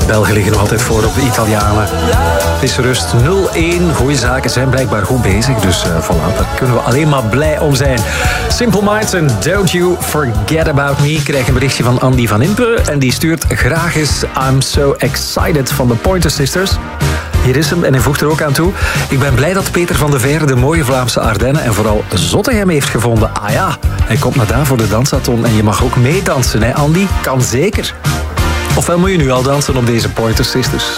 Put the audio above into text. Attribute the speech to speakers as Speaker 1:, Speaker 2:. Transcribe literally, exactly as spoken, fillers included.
Speaker 1: Belgen liggen nog altijd voor op de Italianen. Het is rust nul een. Goeie zaken zijn blijkbaar goed bezig. Dus uh, voilà, daar kunnen we alleen maar blij om zijn. Simple Minds en Don't You Forget About Me. Ik krijg een berichtje van Andy van Impe. En die stuurt graag eens I'm So Excited van de Pointer Sisters. Hier is hem en hij voegt er ook aan toe. Ik ben blij dat Peter van de Veer de mooie Vlaamse Ardennen en vooral Zottegem heeft gevonden. Ah ja, hij komt naar daar voor de dansathon en je mag ook meedansen, hè Andy? Kan zeker. Ofwel moet je nu al dansen op deze Pointer Sisters.